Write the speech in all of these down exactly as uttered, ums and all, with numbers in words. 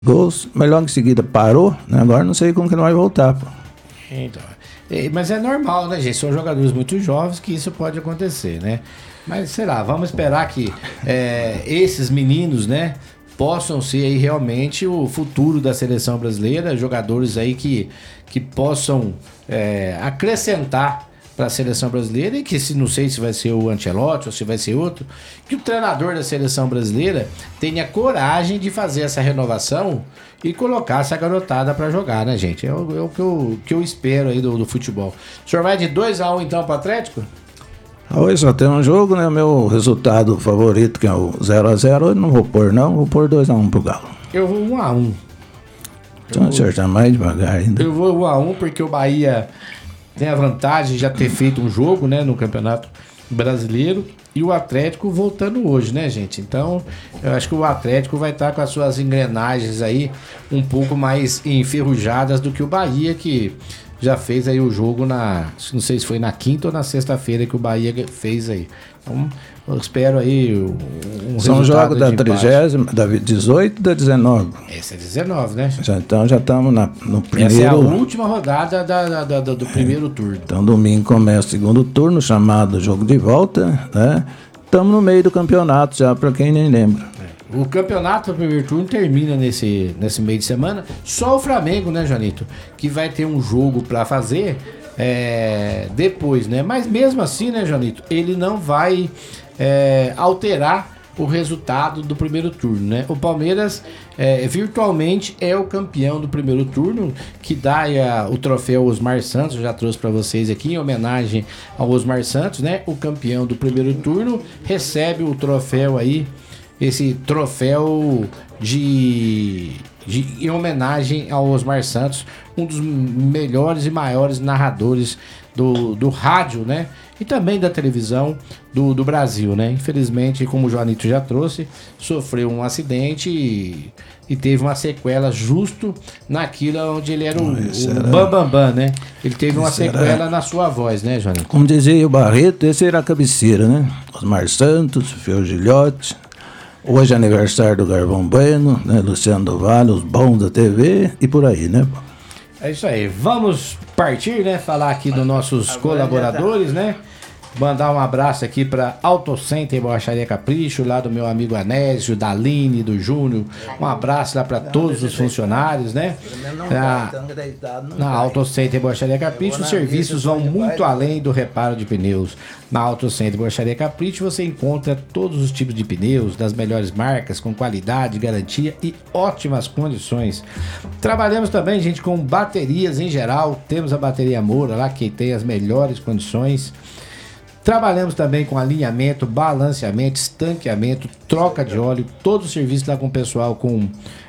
gols, mas logo em seguida parou, né? Agora não sei como que não vai voltar, pô. Então, é, mas é normal, né, gente? São jogadores muito jovens que isso pode acontecer, né? Mas, sei lá, vamos esperar que é, esses meninos, né, possam ser aí realmente o futuro da seleção brasileira, jogadores aí que, que possam é, acrescentar para a seleção brasileira e que, se não sei se vai ser o Ancelotti ou se vai ser outro, que o treinador da seleção brasileira tenha coragem de fazer essa renovação e colocar essa garotada para jogar, né, gente? É o, é o que, eu, que eu espero aí do, do futebol. O senhor vai de dois a um então para o Atlético? Hoje só tem um jogo, né? O meu resultado favorito, que é o zero a zero, eu não vou pôr não, vou pôr dois a um pro Galo. Eu vou um a um. Então acertar mais devagar ainda. Eu vou um a um porque o Bahia tem a vantagem de já ter feito um jogo, né, no Campeonato Brasileiro, e o Atlético voltando hoje, né, gente? Então, eu acho que o Atlético vai estar com as suas engrenagens aí um pouco mais enferrujadas do que o Bahia, que já fez aí o jogo na... não sei se foi na quinta ou na sexta-feira que o Bahia fez aí. Então, eu espero aí um São jogos da trigésima, da dezoito e da dezenove. Esse é dezenove, né? Já, então já estamos no primeiro... Essa é a última rodada da, da, da, do primeiro turno. Então domingo começa o segundo turno, chamado jogo de volta, né? Estamos no meio do campeonato já, para quem nem lembra. O campeonato do primeiro turno termina nesse, nesse meio de semana. Só o Flamengo, né, Janito? Que vai ter um jogo para fazer é, depois, né? Mas mesmo assim, né, Janito? Ele não vai é, alterar o resultado do primeiro turno, né? O Palmeiras é, virtualmente é o campeão do primeiro turno, que dá a, o troféu Osmar Santos. Eu já trouxe para vocês aqui em homenagem ao Osmar Santos, né? O campeão do primeiro turno recebe o troféu aí, esse troféu de, de em homenagem ao Osmar Santos, um dos melhores e maiores narradores do, do rádio, né? E também da televisão do, do Brasil, né? Infelizmente, como o Joanito já trouxe, sofreu um acidente e, e teve uma sequela justo naquilo onde ele era o, o bambambam, bam, né? Ele teve uma sequela era... na sua voz, né, Joanito? Como dizia o Barreto, esse era a cabeceira, né? Osmar Santos, Feu Gilhote. Hoje é aniversário do Galvão Bueno, né? Luciano do Vale, os bons da T V e por aí, né? É isso aí. Vamos partir, né? Falar aqui dos nossos colaboradores, né? Mandar um abraço aqui para Auto Center e Borracharia Capricho, lá do meu amigo Anésio, da Aline, do Júnior. Um abraço lá para todos os funcionários, né? Na, na Auto Center e Borracharia Capricho, os serviços vão muito além do reparo de pneus. Na Auto Center e Borracharia Capricho você encontra todos os tipos de pneus, das melhores marcas, com qualidade, garantia e ótimas condições. Trabalhamos também, gente, com baterias em geral. Temos a bateria Moura lá, que tem as melhores condições. Trabalhamos também com alinhamento, balanceamento, estanqueamento, troca de óleo, todo o serviço lá com o pessoal com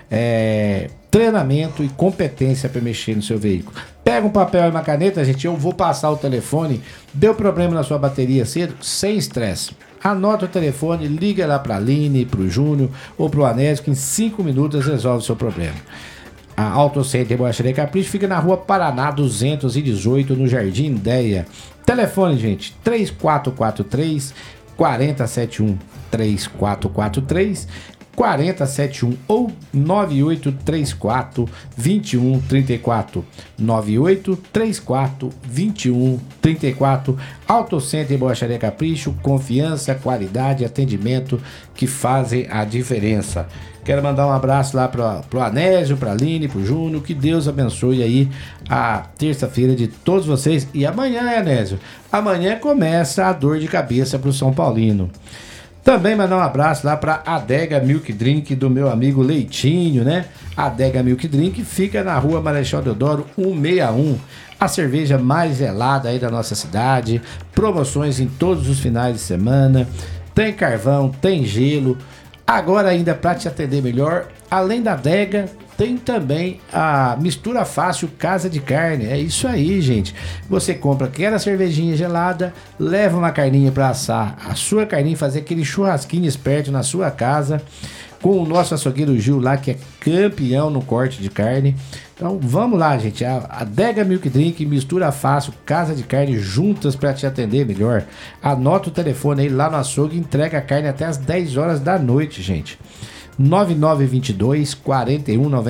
é, treinamento e competência para mexer no seu veículo. Pega um papel e uma caneta, gente, eu vou passar o telefone. Deu problema na sua bateria cedo? Sem estresse. Anota o telefone, liga lá para a Aline, para o Júnior ou para o Anésio, que em cinco minutos resolve o seu problema. A Auto Center Borracharia Capricho fica na rua Paraná duzentos e dezoito, no Jardim Ideia. Telefone, gente, três quatro quatro três, quatro zero sete um, três quatro quatro três, quatro zero sete um ou nove oito três quatro, dois um três quatro, nove oito três quatro, dois um três quatro. Auto Center Borracharia Capricho, confiança, qualidade e atendimento que fazem a diferença. Quero mandar um abraço lá para o Anésio, para a Aline, para o Júnior. Que Deus abençoe aí a terça-feira de todos vocês. E amanhã, Anésio, amanhã começa a dor de cabeça para o São Paulino. Também mandar um abraço lá para a Adega Milk Drink do meu amigo Leitinho, né? A Adega Milk Drink fica na rua Marechal Deodoro cento e sessenta e um. A cerveja mais gelada aí da nossa cidade. Promoções em todos os finais de semana. Tem carvão, tem gelo. Agora ainda para te atender melhor, além da adega, tem também a Mistura Fácil Casa de Carne. É isso aí, gente. Você compra aquela cervejinha gelada, leva uma carninha para assar a sua carninha, fazer aquele churrasquinho esperto na sua casa, com o nosso açougueiro Gil lá, que é campeão no corte de carne. Então vamos lá, gente. A Adega Milk Drink, Mistura Fácil, Casa de Carne, juntas para te atender melhor. Anota o telefone aí lá no açougue e entrega a carne até as dez horas da noite, gente. nove nove dois dois, quatro um nove